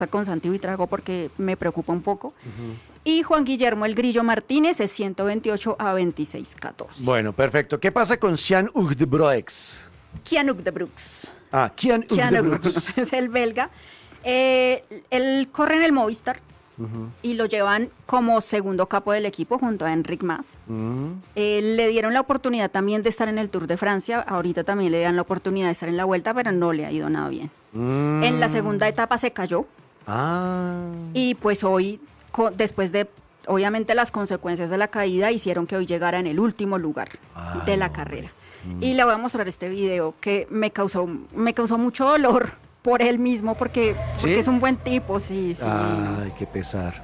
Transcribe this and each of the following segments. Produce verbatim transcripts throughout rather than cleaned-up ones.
con Santi Buitrago porque me preocupa un poco. Uh-huh. Y Juan Guillermo El Grillo Martínez es ciento veintiocho a veintiséis catorce. Bueno, perfecto. ¿Qué pasa con Sian Ujdebroeks? Kian Ujdebroeks. Ah, Kian Ujdebroeks. Es el belga. Eh, él corre en el Movistar. Uh-huh. Y lo llevan como segundo capo del equipo junto a Enric Mas. Uh-huh. Eh, le dieron la oportunidad también de estar en el Tour de Francia, ahorita también le dan la oportunidad de estar en la Vuelta, pero no le ha ido nada bien. Uh-huh. En la segunda etapa se cayó. Ah. Y pues hoy, co- después de, obviamente las consecuencias de la caída, hicieron que hoy llegara en el último lugar Ay, de la no. carrera. Uh-huh. Y le voy a mostrar este video que me causó, me causó mucho dolor por él mismo, porque, ¿Sí? porque es un buen tipo, sí, sí. Ay, qué pesar.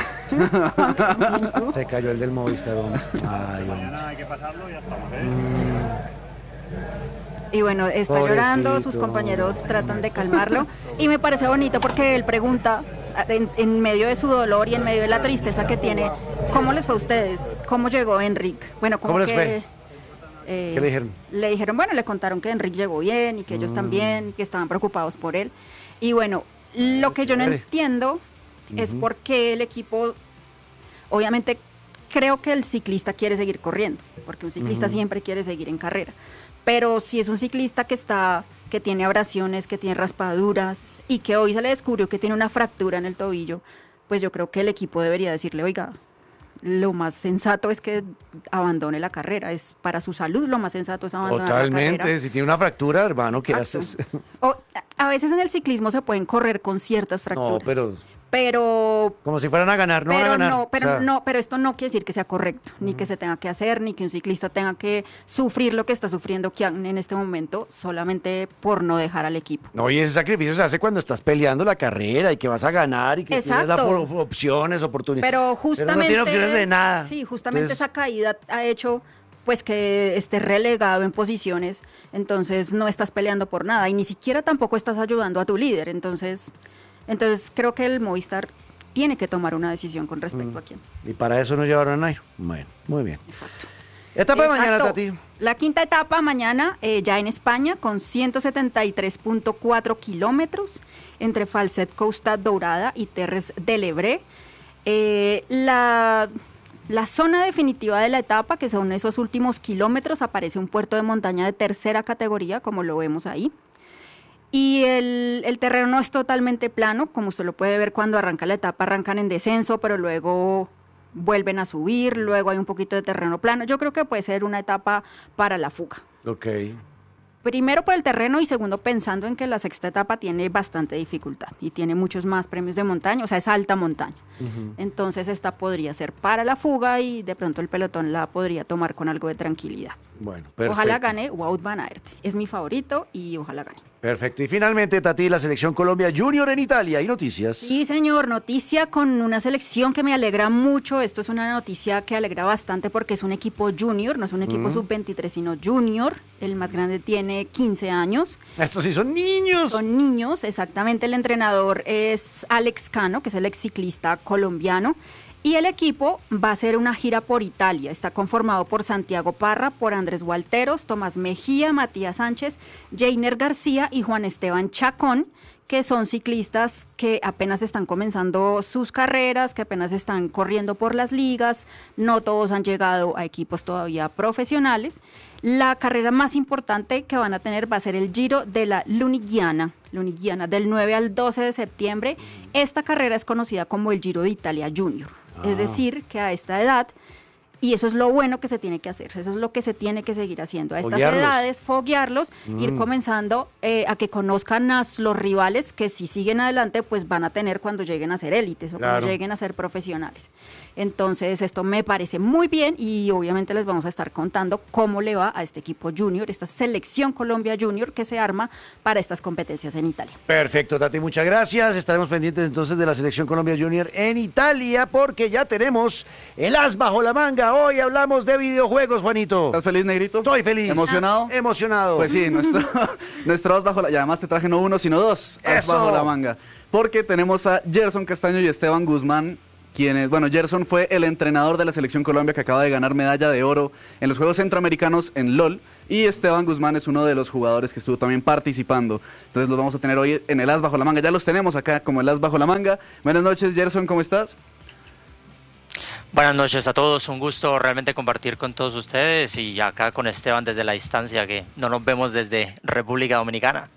Se cayó el del Movistar, hombre. Ay, hombre. Mañana hay que pasarlo y ya estamos, ¿eh? Mm. Y bueno, está Pobrecito. llorando, sus compañeros tratan de calmarlo. Y me parece bonito porque él pregunta, en, en medio de su dolor y en medio de la tristeza que tiene, ¿cómo les fue a ustedes? ¿Cómo llegó Enric? Bueno, como ¿Cómo les que... fue? Eh, ¿Qué le dijeron? Le dijeron, bueno, le contaron que Enric llegó bien y que ellos mm. también, que estaban preocupados por él. Y bueno, lo que yo no entiendo uh-huh. es por qué el equipo, obviamente creo que el ciclista quiere seguir corriendo, porque un ciclista uh-huh. siempre quiere seguir en carrera. Pero si es un ciclista que está, que tiene abrasiones, que tiene raspaduras y que hoy se le descubrió que tiene una fractura en el tobillo, pues yo creo que el equipo debería decirle, oiga, lo más sensato es que abandone la carrera, es para su salud lo más sensato es abandonar Totalmente. la carrera. Totalmente, si tiene una fractura, hermano, ¿qué haces? O, a veces en el ciclismo se pueden correr con ciertas fracturas. No, pero... Pero... Como si fueran a ganar, no pero van a ganar. No, pero, o sea... no, pero esto no quiere decir que sea correcto, uh-huh. ni que se tenga que hacer, ni que un ciclista tenga que sufrir lo que está sufriendo Kian en este momento, solamente por no dejar al equipo. No, y ese sacrificio se hace cuando estás peleando la carrera y que vas a ganar y que Exacto. tienes la por, opciones, oportunidades. Pero justamente... Pero no tiene opciones de nada. Sí, justamente Entonces... esa caída ha hecho... pues que estés relegado en posiciones, entonces no estás peleando por nada y ni siquiera tampoco estás ayudando a tu líder, entonces, entonces creo que el Movistar tiene que tomar una decisión con respecto mm. a quién. Y para eso nos llevaron a Nairo. Bueno, muy bien. Exacto. Etapa Exacto. de mañana, Tati. La quinta etapa mañana eh, ya en España con ciento setenta y tres punto cuatro kilómetros entre Falset Costa Dourada y Terres de l'Ebre. Eh, la... La zona definitiva de la etapa, que son esos últimos kilómetros, aparece un puerto de montaña de tercera categoría, como lo vemos ahí. Y el, el terreno no es totalmente plano, como usted lo puede ver cuando arranca la etapa, arrancan en descenso, pero luego vuelven a subir, luego hay un poquito de terreno plano. Yo creo que puede ser una etapa para la fuga. Ok. Primero por el terreno y segundo pensando en que la sexta etapa tiene bastante dificultad y tiene muchos más premios de montaña, o sea, es alta montaña. Uh-huh. Entonces esta podría ser para la fuga y de pronto el pelotón la podría tomar con algo de tranquilidad. Bueno, perfecto. Ojalá gane Wout van Aert, es mi favorito y ojalá gane. Perfecto. Y finalmente, Tati, la selección Colombia Junior en Italia. ¿Y noticias? Sí, señor. Noticia con una selección que me alegra mucho. Esto es una noticia que alegra bastante porque es un equipo junior, no es un equipo uh-huh. sub veintitrés, sino junior. El más grande tiene quince años. Estos sí son niños. Son niños, exactamente. El entrenador es Alex Cano, que es el ex ciclista colombiano. Y el equipo va a hacer una gira por Italia. Está conformado por Santiago Parra, por Andrés Gualteros, Tomás Mejía, Matías Sánchez, Jainer García y Juan Esteban Chacón, que son ciclistas que apenas están comenzando sus carreras, que apenas están corriendo por las ligas. No todos han llegado a equipos todavía profesionales. La carrera más importante que van a tener va a ser el Giro de la Lunigiana, Lunigiana del nueve al doce de septiembre. Esta carrera es conocida como el Giro de Italia Junior. Ah. Es decir, que a esta edad, y eso es lo bueno que se tiene que hacer, eso es lo que se tiene que seguir haciendo a estas foguearlos. edades, foguearlos, mm. ir comenzando eh, a que conozcan a los rivales que si siguen adelante pues van a tener cuando lleguen a ser élites o claro. cuando lleguen a ser profesionales. Entonces esto me parece muy bien y obviamente les vamos a estar contando cómo le va a este equipo junior, esta selección Colombia Junior que se arma para estas competencias en Italia. Perfecto, Tati, muchas gracias. Estaremos pendientes entonces de la selección Colombia Junior en Italia porque ya tenemos el as bajo la manga. Hoy hablamos de videojuegos, Juanito. ¿Estás feliz, Negrito? Estoy feliz. ¿Emocionado? Ah, emocionado. Pues sí, nuestro, nuestro as bajo la... Y además te traje no uno, sino dos as Eso. bajo la manga. Porque tenemos a Gerson Castaño y Esteban Guzmán, quienes... Bueno, Gerson fue el entrenador de la Selección Colombia que acaba de ganar medalla de oro en los Juegos Centroamericanos en LOL. y Esteban Guzmán es uno de los jugadores que estuvo también participando. Entonces los vamos a tener hoy en el As Bajo la Manga. Ya los tenemos acá como el As Bajo la Manga. Buenas noches, Gerson, ¿cómo estás? Buenas noches a todos, un gusto realmente compartir con todos ustedes y acá con Esteban desde la distancia, que no nos vemos desde República Dominicana.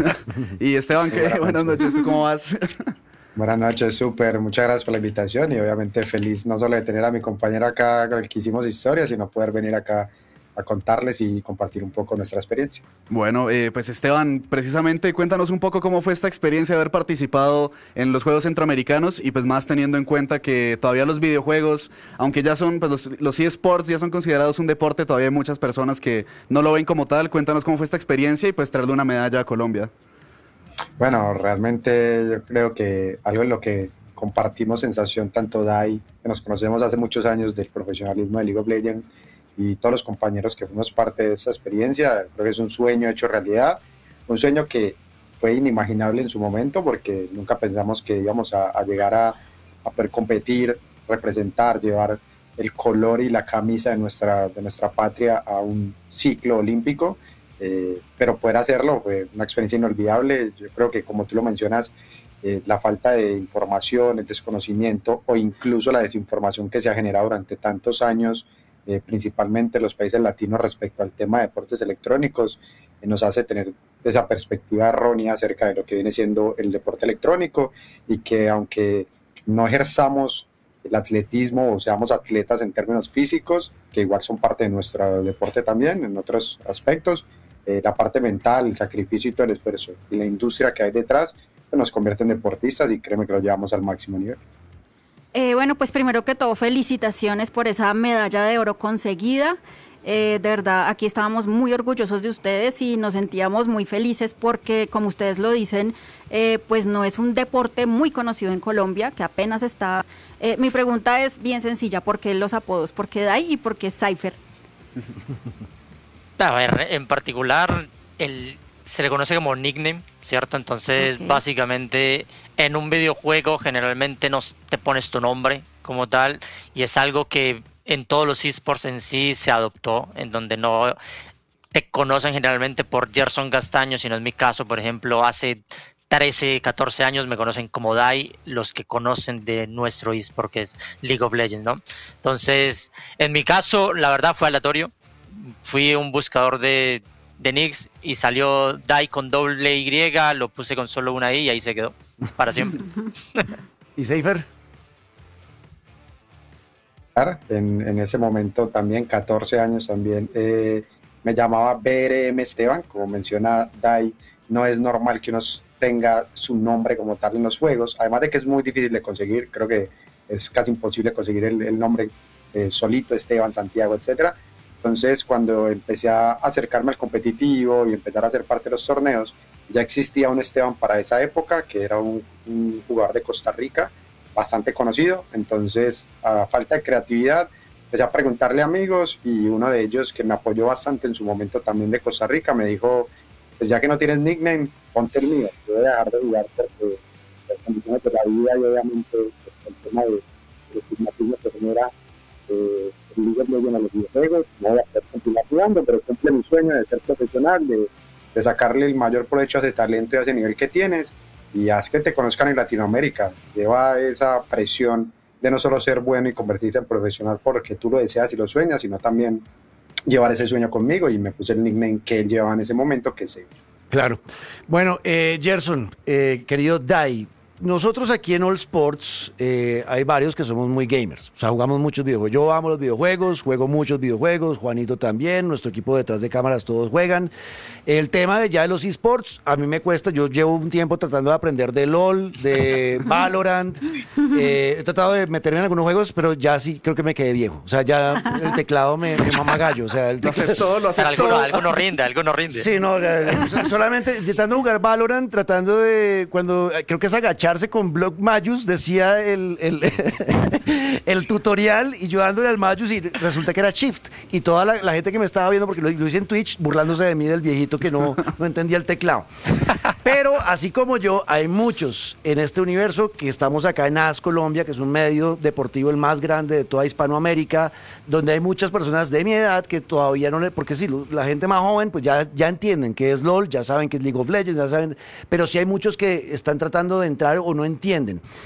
Y Esteban, ¿qué? Buenas, Buenas noches, ¿tú cómo vas? Buenas noches, súper, muchas gracias por la invitación y obviamente feliz no solo de tener a mi compañero acá con el que hicimos historia, sino poder venir acá a contarles y compartir un poco nuestra experiencia. Bueno, eh, pues Esteban, precisamente cuéntanos un poco cómo fue esta experiencia de haber participado en los Juegos Centroamericanos y pues más teniendo en cuenta que todavía los videojuegos, aunque ya son, pues los, los eSports ya son considerados un deporte, todavía hay muchas personas que no lo ven como tal. Cuéntanos cómo fue esta experiencia y pues traerle una medalla a Colombia. Bueno, realmente yo creo que algo en lo que compartimos sensación tanto Dai, que nos conocemos hace muchos años del profesionalismo de League of Legends, y todos los compañeros que fuimos parte de esta experiencia, creo que es un sueño hecho realidad, un sueño que fue inimaginable en su momento porque nunca pensamos que íbamos a, a llegar a, a poder competir, representar, llevar el color y la camisa de nuestra, de nuestra patria a un ciclo olímpico, eh, pero poder hacerlo fue una experiencia inolvidable. Yo creo que, como tú lo mencionas, eh, la falta de información, el desconocimiento o incluso la desinformación que se ha generado durante tantos años, Eh, principalmente los países latinos respecto al tema de deportes electrónicos, eh, nos hace tener esa perspectiva errónea acerca de lo que viene siendo el deporte electrónico y que aunque no ejerzamos el atletismo o seamos atletas en términos físicos, que igual son parte de nuestro deporte también en otros aspectos, eh, la parte mental, el sacrificio y todo el esfuerzo y la industria que hay detrás pues nos convierte en deportistas y créeme que lo llevamos al máximo nivel. Eh, bueno, pues primero que todo, felicitaciones por esa medalla de oro conseguida. Eh, de verdad, aquí estábamos muy orgullosos de ustedes y nos sentíamos muy felices porque, como ustedes lo dicen, eh, pues no es un deporte muy conocido en Colombia, que apenas está... Eh, mi pregunta es bien sencilla, ¿por qué los apodos? ¿Por qué Dai y por qué Cypher? A ver, en particular, el... se le conoce como nickname, ¿cierto? Entonces, okay. Básicamente, en un videojuego generalmente no te pones tu nombre como tal, y es algo que en todos los eSports en sí se adoptó, en donde no te conocen generalmente por Gerson Castaño, sino en mi caso, por ejemplo, hace trece, catorce años me conocen como Dai, los que conocen de nuestro eSport, que es League of Legends, ¿no? Entonces, en mi caso, la verdad fue aleatorio. Fui un buscador de de Nix y salió Dai con doble Y, lo puse con solo una I y ahí se quedó para siempre. ¿Y Cypher? En, en ese momento también, catorce años también, eh, me llamaba B R M Esteban, como menciona Dai, no es normal que uno tenga su nombre como tal en los juegos, además de que es muy difícil de conseguir, creo que es casi imposible conseguir el, el nombre eh, solito, Esteban, Santiago, etcétera. Entonces, cuando empecé a acercarme al competitivo y empezar a ser parte de los torneos, ya existía un Esteban para esa época, que era un, un jugador de Costa Rica, bastante conocido. Entonces, a falta de creatividad, empecé a preguntarle a amigos y uno de ellos, que me apoyó bastante en su momento también de Costa Rica, me dijo, pues ya que no tienes nickname, ponte el mío. Yo voy a dejar de jugar porque las condiciones de la vida y obviamente el tema de los estigmatismos que genera eh, el League of Legends a los videojuegos, no voy a estar continuando, pero cumple mi sueño de ser profesional, de, de sacarle el mayor provecho a ese talento y a ese nivel que tienes, y haz que te conozcan en Latinoamérica. Lleva esa presión de no solo ser bueno y convertirte en profesional porque tú lo deseas y lo sueñas, sino también llevar ese sueño conmigo, y me puse el nickname que él llevaba en ese momento, que es Xavier. Claro. Bueno, eh, Gerson, eh, querido Dai, nosotros aquí en All Sports eh, hay varios que somos muy gamers, o sea, jugamos muchos videojuegos. Yo amo los videojuegos, juego muchos videojuegos, Juanito también, nuestro equipo detrás de cámaras todos juegan. El tema de ya de los eSports, a mí me cuesta, yo llevo un tiempo tratando de aprender de LOL, de Valorant, eh, he tratado de meterme en algunos juegos, pero ya sí creo que me quedé viejo, o sea, ya el teclado me, me mama gallo, o sea, el teclado... Lo hace todo, lo hace algo, todo. algo no rinde, algo no rinde. Sí, no, solamente intentando jugar Valorant, tratando de, cuando, creo que es agachar engancharse con Block Mayus, decía el, el, el tutorial, y yo dándole al Mayus y resulta que era Shift. Y toda la, la gente que me estaba viendo, porque lo, lo hice en Twitch, burlándose de mí del viejito que no, no entendía el teclado. Pero así como yo, hay muchos en este universo que estamos acá en A S Colombia, que es un medio deportivo el más grande de toda Hispanoamérica, donde hay muchas personas de mi edad que todavía no le... Porque sí, la gente más joven pues ya, ya entienden que es LOL, ya saben que es League of Legends, ya saben, pero sí hay muchos que están tratando de entrar o no entienden.